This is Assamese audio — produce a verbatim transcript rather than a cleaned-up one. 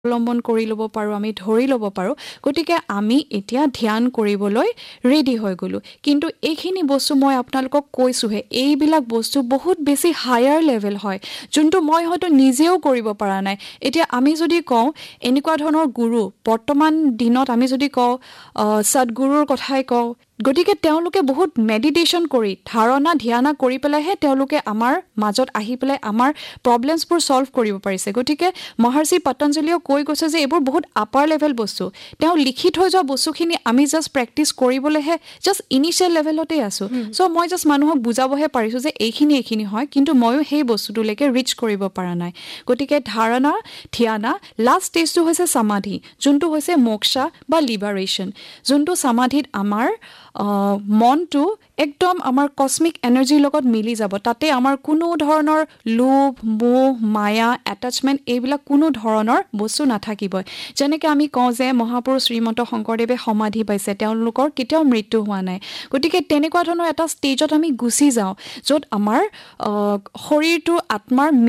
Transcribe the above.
অৱলম্বন কৰি ল'ব পাৰোঁ, আমি ধৰি ল'ব পাৰোঁ। গতিকে আমি এতিয়া ধ্যান কৰিবলৈ ৰেডি হৈ গ'লোঁ। কিন্তু এইখিনি বস্তু মই আপোনালোকক কৈছোঁহে, এইবিলাক বস্তু বহুত বেছি হায়াৰ লেভেল হয়, যোনটো মই হয়তো নিজেও কৰিব পৰা নাই। এতিয়া আমি যদি কওঁ এনেকুৱা ধৰণৰ গুৰু, বৰ্তমান দিনত আমি যদি কওঁ সদগুৰুৰ কথাই কওঁ, গতিকে তেওঁলোকে বহুত মেডিটেশ্যন কৰি, ধাৰণা ধ্যানা কৰি পেলাইহে তেওঁলোকে আমাৰ মাজত আহি পেলাই আমাৰ প্ৰব্লেমছবোৰ ছল্ভ কৰিব পাৰিছে। গতিকে মহৰ্ষি পতঞ্জলীয়েও কৈ গৈছে যে এইবোৰ বহুত আপাৰ লেভেল বস্তু। তেওঁ লিখি থৈ যোৱা বস্তুখিনি আমি জাষ্ট প্ৰেক্টিচ কৰিবলৈহে জাষ্ট ইনিচিয়েল লেভেলতে আছোঁ। চ' মই জাষ্ট মানুহক বুজাবহে পাৰিছোঁ যে এইখিনি এইখিনি হয়, কিন্তু ময়ো সেই বস্তুটোলৈকে ৰিচ কৰিব পৰা নাই। গতিকে ধাৰণা ধ্যানা লাষ্ট ষ্টেজটো হৈছে সমাধি, যোনটো হৈছে মোক্ষা বা লিবাৰেশ্যন, যোনটো সমাধিত আমাৰ মনটো একদম আমাৰ কছমিক এনাৰ্জিৰ লগত মিলি যাব। তাতে আমাৰ কোনো ধৰণৰ লোভ, মোহ, মায়া, এটাচমেণ্ট এইবিলাক কোনো ধৰণৰ বস্তু নাথাকিবই। যেনেকৈ আমি কওঁ যে মহাপুৰুষ শ্ৰীমন্ত শংকৰদেৱে সমাধি পাইছে, তেওঁলোকৰ কেতিয়াও মৃত্যু হোৱা নাই। গতিকে তেনেকুৱা ধৰণৰ এটা ষ্টেজত আমি গুচি যাওঁ, য'ত আমাৰ শৰীৰটো আত্মাৰ